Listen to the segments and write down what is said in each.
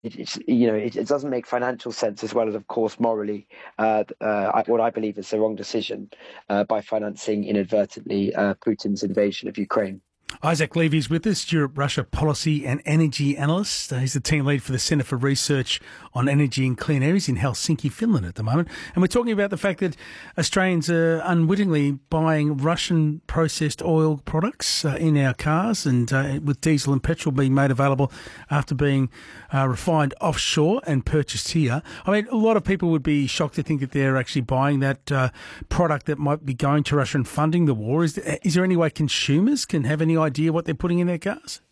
it doesn't make financial sense as well as, of course, morally. What I believe is the wrong decision by financing inadvertently Putin's invasion of Ukraine. Isaac Levy is with us, Europe-Russia policy and energy analyst. He's the team lead for the Centre for Research on Energy and Clean Air. He's in Helsinki, Finland at the moment. And we're talking about the fact that Australians are unwittingly buying Russian processed oil products in our cars, and with diesel and petrol being made available after being refined offshore and purchased here. I mean, a lot of people would be shocked to think that they're actually buying that product that might be going to Russia and funding the war. Is there any way consumers can have any idea what they're putting in their cars?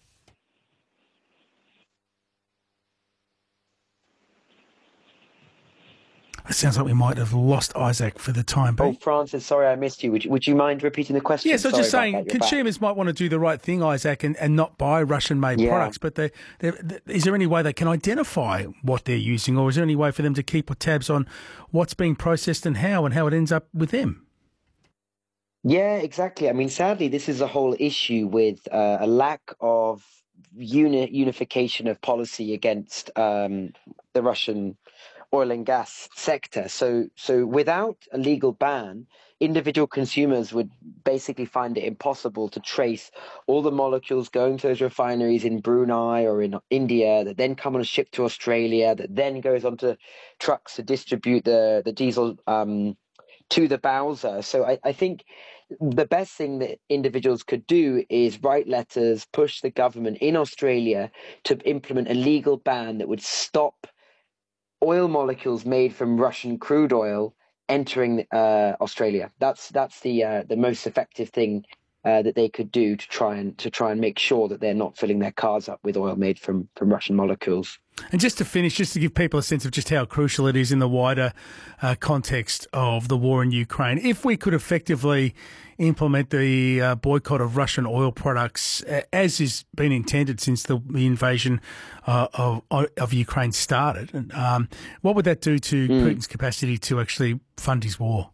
It sounds like we might have lost Isaac for the time being. Oh, Francis, sorry I missed you. Would you mind repeating the question? Yes, I was just saying consumers might want to do the right thing, Isaac, and not buy Russian-made products, but is there any way they can identify what they're using, or is there any way for them to keep tabs on what's being processed and how it ends up with them? Yeah, exactly. I mean, sadly, this is a whole issue with a lack of unification of policy against the Russian oil and gas sector. So without a legal ban, individual consumers would basically find it impossible to trace all the molecules going to those refineries in Brunei or in India that then come on a ship to Australia, that then goes onto trucks to distribute the diesel to the Bowser. So I think the best thing that individuals could do is write letters, push the government in Australia to implement a legal ban that would stop oil molecules made from Russian crude oil entering Australia. That's the most effective thing that they could do to try and make sure that they're not filling their cars up with oil made from Russian molecules. And just to finish, just to give people a sense of just how crucial it is in the wider context of the war in Ukraine, if we could effectively implement the boycott of Russian oil products as has been intended since the invasion of Ukraine started, what would that do to Putin's capacity to actually fund his war?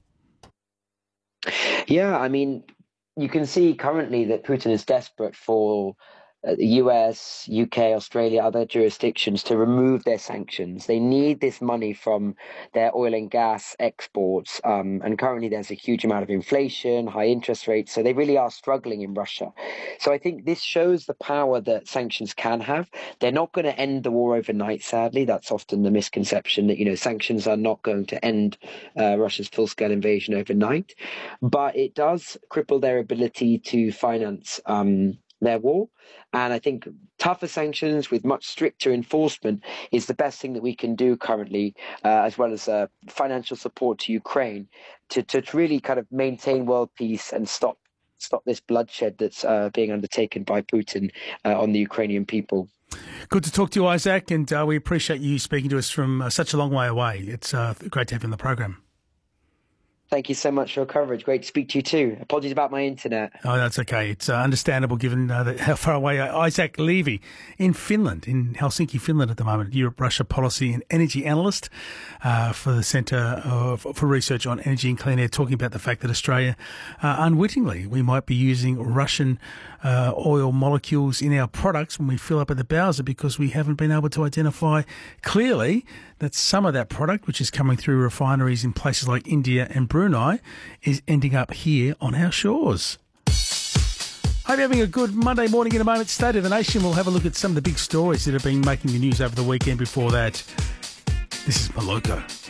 Yeah, I mean, you can see currently that Putin is desperate for the US, UK, Australia, other jurisdictions to remove their sanctions. They need this money from their oil and gas exports. And currently there's a huge amount of inflation, high interest rates. So they really are struggling in Russia. So I think this shows the power that sanctions can have. They're not going to end the war overnight, sadly. That's often the misconception that, sanctions are not going to end Russia's full-scale invasion overnight. But it does cripple their ability to finance their war. And I think tougher sanctions with much stricter enforcement is the best thing that we can do currently, as well as financial support to Ukraine to really kind of maintain world peace and stop this bloodshed that's being undertaken by Putin on the Ukrainian people. Good to talk to you, Isaac, and we appreciate you speaking to us from such a long way away. It's great to have you on the program. Thank you so much for your coverage. Great to speak to you too. Apologies about my internet. Oh, that's okay. It's understandable given how far away Isaac Levy in Finland, in Helsinki, Finland at the moment, Europe-Russia policy and energy analyst for the Centre for Research on Energy and Clean Air, talking about the fact that Australia, unwittingly, we might be using Russian oil molecules in our products when we fill up at the Bowser because we haven't been able to identify clearly that some of that product, which is coming through refineries in places like India and Brunei, is ending up here on our shores. Hope you're having a good Monday morning. In a moment, State of the Nation. We'll have a look at some of the big stories that have been making the news over the weekend. Before that, this is Moloko.